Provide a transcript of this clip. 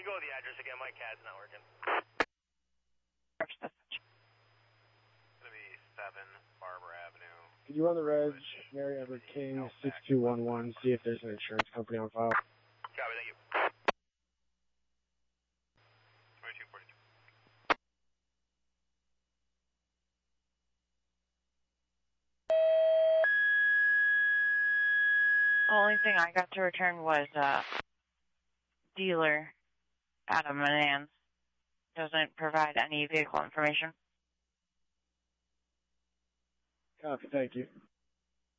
go with the address again? My CAD's not working. It's going to be 7 Barber Avenue. Could you run the reg, Mary Edward King, 6211, see if there's an insurance company on file? Copy, thank you. 2242. The only thing I got to return was dealer Adam Manans. Doesn't provide any vehicle information. Copy, thank you.